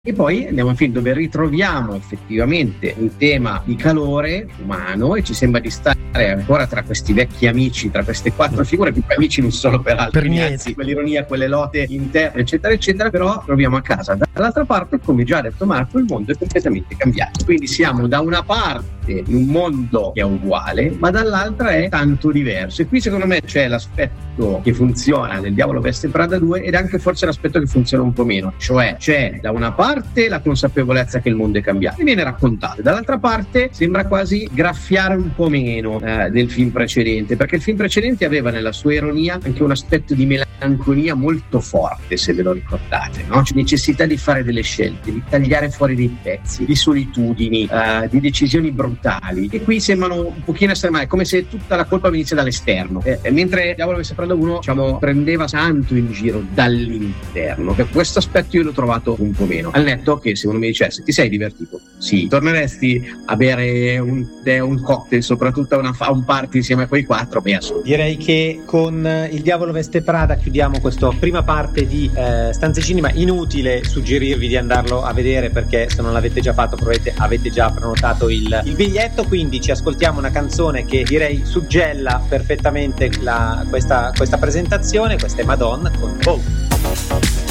E poi andiamo a un film dove ritroviamo effettivamente un tema di calore umano e ci sembra di stare ancora tra questi vecchi amici, tra queste 4 figure, che poi amici non sono peraltro, anzi quell'ironia, quelle lotte interne eccetera eccetera, però troviamo a casa. Dall'altra parte, come già ha detto Marco, il mondo è completamente cambiato, quindi siamo da una parte in un mondo che è uguale, ma dall'altra è tanto diverso, e qui secondo me c'è l'aspetto che funziona nel Diavolo Veste Prada 2 ed anche forse l'aspetto che funziona un po' meno, cioè c'è da una parte la consapevolezza che il mondo è cambiato e viene raccontato, dall'altra parte sembra quasi graffiare un po' meno del film precedente, perché il film precedente aveva nella sua ironia anche un aspetto di melanconia molto forte, se ve lo ricordate, no? C'è necessità di fare delle scelte, di tagliare fuori dei pezzi, di solitudini, di decisioni brutali, e qui sembrano un pochino estremare, come se tutta la colpa venisse dall'esterno, mentre Diavolo Veste Prada 1 prendeva tanto in giro dall'interno, che questo aspetto io l'ho trovato un po' meno, al netto che se uno mi dicesse ti sei divertito? Sì. Torneresti a bere un cocktail, soprattutto a un party insieme a quei 4? Beh, direi che con Il Diavolo Veste Prada chiudiamo questa prima parte di Stanze Cinema. Inutile suggerirvi di andarlo a vedere, perché se non l'avete già fatto probabilmente avete già prenotato il biglietto, quindi ci ascoltiamo una canzone che direi suggella perfettamente questa presentazione. Questa è Madonna con Oh.